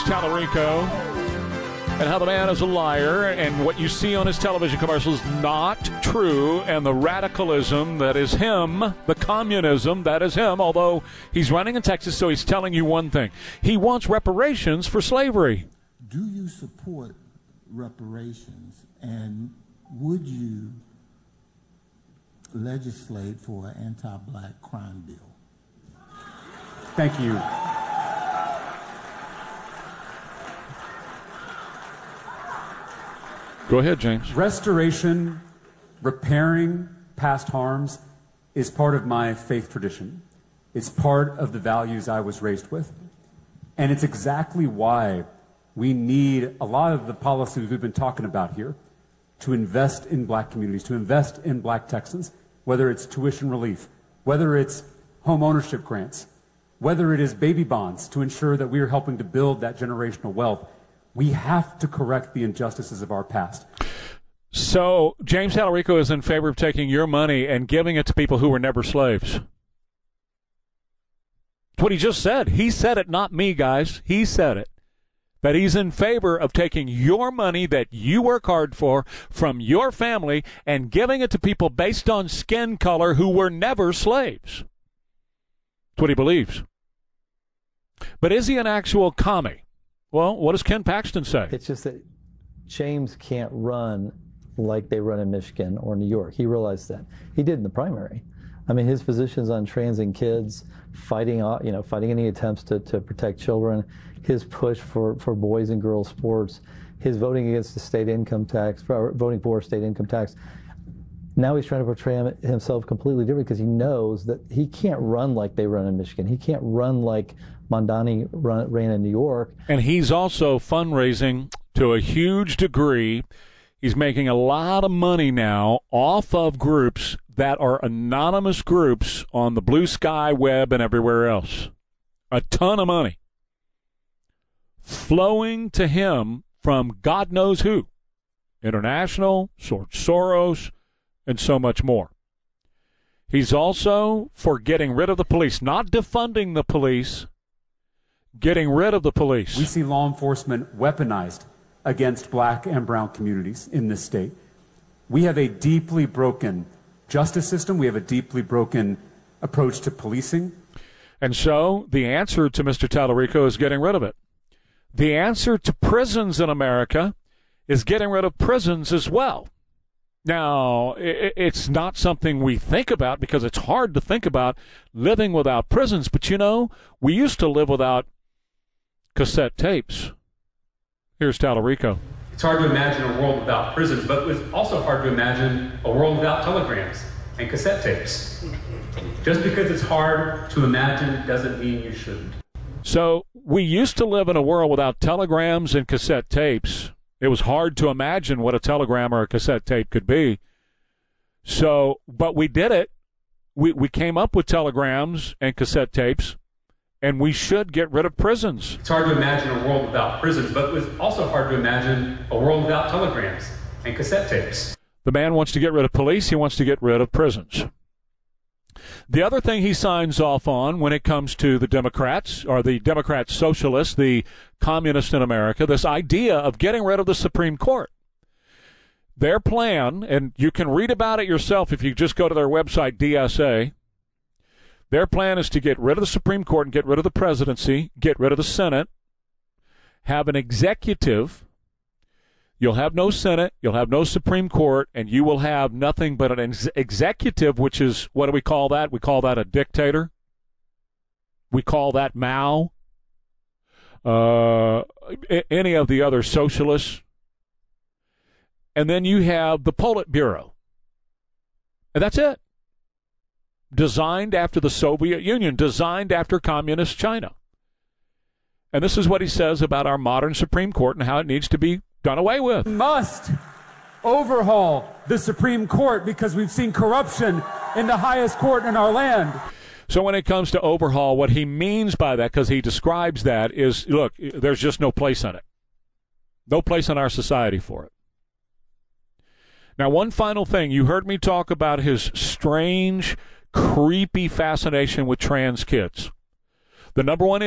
Tallarico, and how the man is a liar, and what you see on his television commercials is not true, and the radicalism that is him, the communism that is him, although he's running in Texas, so he's telling you one thing. He wants reparations for slavery. Do you support reparations, and would you legislate for an anti-black crime bill? Thank you. Go ahead, James. Restoration, repairing past harms is part of my faith tradition. It's part of the values I was raised with. And it's exactly why we need a lot of the policies we've been talking about here to invest in black communities, to invest in black Texans, whether it's tuition relief, whether it's home ownership grants, whether it is baby bonds to ensure that we are helping to build that generational wealth. We have to correct the injustices of our past. So James Tallarico is in favor of taking your money and giving it to people who were never slaves. That's what he just said. He said it, not me, guys. He said it. That he's in favor of taking your money that you work hard for from your family and giving it to people based on skin color who were never slaves. That's what he believes. But is he an actual commie? Well, what does Ken Paxton say? It's just that James can't run like they run in Michigan or New York. He realized that. He did in the primary. I mean, his positions on trans and kids, fighting any attempts to protect children, his push for boys and girls sports, his voting against the state income tax, voting for state income tax. Now he's trying to portray himself completely different because he knows that he can't run like they run in Michigan. He can't run like Mondani ran in New York. And he's also fundraising to a huge degree. He's making a lot of money now off of groups that are anonymous groups on the Blue Sky web and everywhere else. A ton of money flowing to him from God knows who. International, George Soros, and so much more. He's also for getting rid of the police, not defunding the police, getting rid of the police. We see law enforcement weaponized against black and brown communities in this state. We have a deeply broken justice system. We have a deeply broken approach to policing. And so the answer to Mr. Tallarico is getting rid of it. The answer to prisons in America is getting rid of prisons as well. Now, it's not something we think about because it's hard to think about living without prisons. But, you know, we used to live without cassette tapes. Here's Tallarico. It's hard to imagine a world without prisons, but it was also hard to imagine a world without telegrams and cassette tapes. Just because it's hard to imagine doesn't mean you shouldn't. So we used to live in a world without telegrams and cassette tapes. It was hard to imagine what a telegram or a cassette tape could be. So, but we did it. We came up with telegrams and cassette tapes, and we should get rid of prisons. It's hard to imagine a world without prisons, but it was also hard to imagine a world without telegrams and cassette tapes. The man wants to get rid of police. He wants to get rid of prisons. The other thing he signs off on when it comes to the Democrats, or the Democrat socialists, the communists in America, this idea of getting rid of the Supreme Court. Their plan, and you can read about it yourself if you just go to their website, DSA, their plan is to get rid of the Supreme Court and get rid of the presidency, get rid of the Senate, have an executive. You'll have no Senate, you'll have no Supreme Court, and you will have nothing but an executive, which is, what do we call that? We call that a dictator. We call that Mao. Any of the other socialists. And then you have the Politburo. And that's it. Designed after the Soviet Union, designed after communist China. And this is what he says about our modern Supreme Court and how it needs to be done away with. We must overhaul the Supreme Court because we've seen corruption in the highest court in our land. So when it comes to overhaul, what he means by that, because he describes that, is, look, there's just no place in it. No place in our society for it. Now, one final thing. You heard me talk about his strange, creepy fascination with trans kids. The number one